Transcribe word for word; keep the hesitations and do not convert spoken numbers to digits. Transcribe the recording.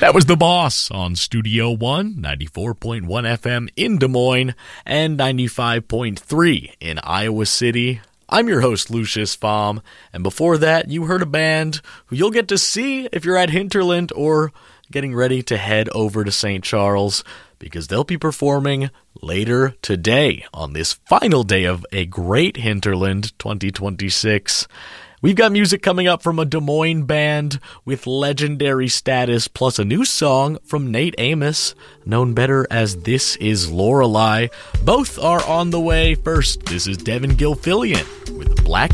That was The Boss on Studio One, ninety-four point one F M in Des Moines, and ninety-five point three in Iowa City. I'm your host, Lucius Fahm, and before that, you heard a band who you'll get to see if you're at Hinterland or getting ready to head over to Saint Charles, because they'll be performing later today on this final day of a great Hinterland twenty twenty-six. We've got music coming up from a Des Moines band with legendary status, plus a new song from Nate Amos, known better as This Is Lorelei. Both are on the way. First, this is Devin Gilfillian